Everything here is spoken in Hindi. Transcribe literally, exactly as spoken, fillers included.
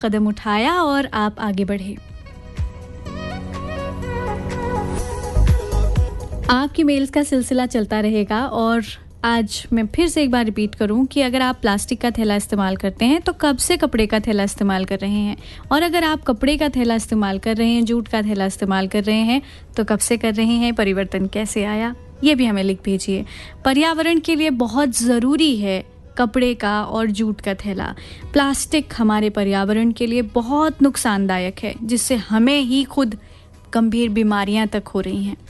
कदम उठाया और आप आगे बढ़े। आपकी मेल्स का सिलसिला चलता रहेगा और आज मैं फिर से एक बार रिपीट करूं कि अगर आप प्लास्टिक का थैला इस्तेमाल करते हैं तो कब से कपड़े का थैला इस्तेमाल कर रहे हैं, और अगर आप कपड़े का थैला इस्तेमाल कर रहे हैं, जूट का थैला इस्तेमाल कर रहे हैं तो कब से कर रहे हैं, परिवर्तन कैसे आया, ये भी हमें लिख भेजिए। पर्यावरण के लिए बहुत ज़रूरी है कपड़े का और जूट का थैला। प्लास्टिक हमारे पर्यावरण के लिए बहुत नुकसानदायक है, जिससे हमें ही खुद गंभीर बीमारियां तक हो रही हैं।